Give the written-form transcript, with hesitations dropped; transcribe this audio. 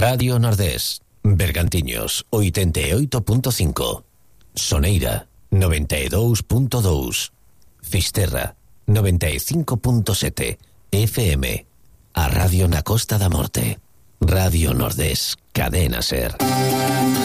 Radio Nordés, Bergantiños 88.5, Soneira 92.2, Fisterra 95.7 FM, a Radio na Costa da Morte. Radio Nordés, Cadena Ser.